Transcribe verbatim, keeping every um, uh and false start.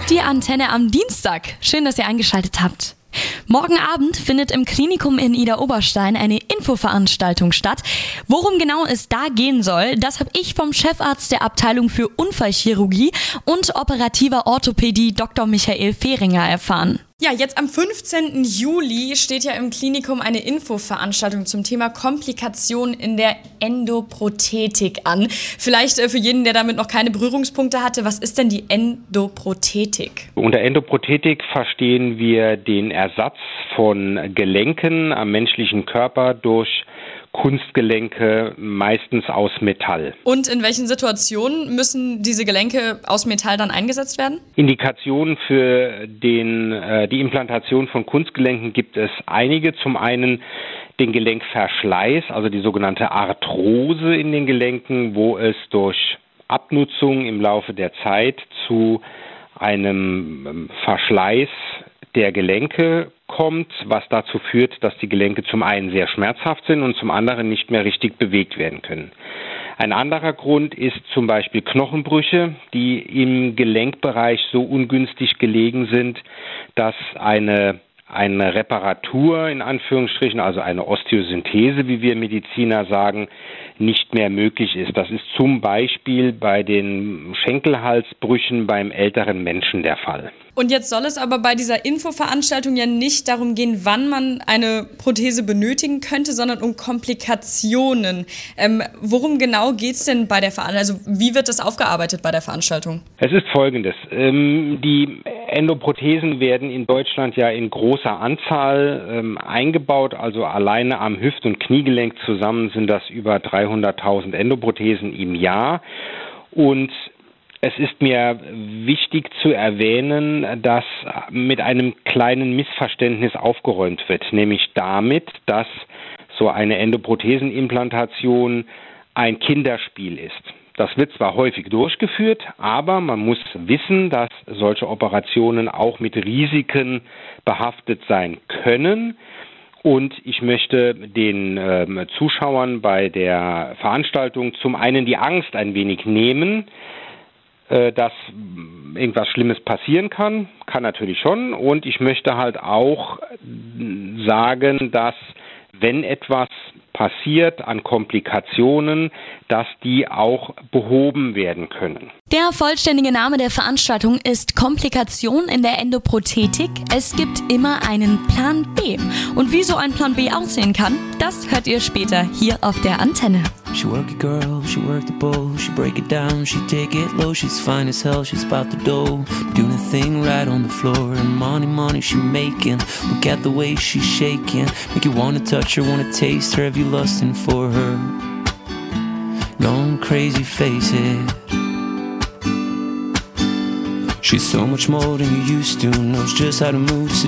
Die Antenne am Dienstag. Schön, dass ihr eingeschaltet habt. Morgen Abend findet im Klinikum in Idar-Oberstein eine Infoveranstaltung statt. Worum genau es da gehen soll, das habe ich vom Chefarzt der Abteilung für Unfallchirurgie und operativer Orthopädie Doktor Michael Fehringer erfahren. Ja, jetzt am fünfzehnten Juli steht ja im Klinikum eine Infoveranstaltung zum Thema Komplikationen in der Endoprothetik an. Vielleicht äh, für jeden, der damit noch keine Berührungspunkte hatte, was ist denn die Endoprothetik? Unter Endoprothetik verstehen wir den Ersatz von Gelenken am menschlichen Körper durch Kunstgelenke, meistens aus Metall. Und in welchen Situationen müssen diese Gelenke aus Metall dann eingesetzt werden? Indikationen für den, äh, die Implantation von Kunstgelenken gibt es einige. Zum einen den Gelenkverschleiß, also die sogenannte Arthrose in den Gelenken, wo es durch Abnutzung im Laufe der Zeit zu einem Verschleiß der Gelenke kommt, was dazu führt, dass die Gelenke zum einen sehr schmerzhaft sind und zum anderen nicht mehr richtig bewegt werden können. Ein anderer Grund ist zum Beispiel Knochenbrüche, die im Gelenkbereich so ungünstig gelegen sind, dass eine eine Reparatur in Anführungsstrichen, also eine Osteosynthese, wie wir Mediziner sagen, nicht mehr möglich ist. Das ist zum Beispiel bei den Schenkelhalsbrüchen beim älteren Menschen der Fall. Und jetzt soll es aber bei dieser Infoveranstaltung ja nicht darum gehen, wann man eine Prothese benötigen könnte, sondern um Komplikationen. Ähm, worum genau geht es denn bei der Veranstaltung? Also wie wird das aufgearbeitet bei der Veranstaltung? Es ist Folgendes. Ähm, die Endoprothesen werden in Deutschland ja in großer Anzahl ähm, eingebaut. Also alleine am Hüft- und Kniegelenk zusammen sind das über dreihunderttausend Endoprothesen im Jahr. Und es ist mir wichtig zu erwähnen, dass mit einem kleinen Missverständnis aufgeräumt wird, nämlich damit, dass so eine Endoprothesenimplantation ein Kinderspiel ist. Das wird zwar häufig durchgeführt, aber man muss wissen, dass solche Operationen auch mit Risiken behaftet sein können. Und ich möchte den äh, Zuschauern bei der Veranstaltung zum einen die Angst ein wenig nehmen, dass irgendwas Schlimmes passieren kann, kann natürlich schon. Und ich möchte halt auch sagen, dass wenn etwas passiert an Komplikationen, dass die auch behoben werden können. Der vollständige Name der Veranstaltung ist Komplikation in der Endoprothetik. Es gibt immer einen Plan B. Und wie so ein Plan B aussehen kann, das hört ihr später hier auf der Antenne. She work it girl, she work the bowl, she break it down, she take it low, she's fine as hell, she's about the dough, doing a thing right on the floor, and money, money she making, look at the way she's shaking, make you wanna touch her, wanna taste her, have you lusting for her, gone crazy, face it, she's so much more than you used to, knows just how to move,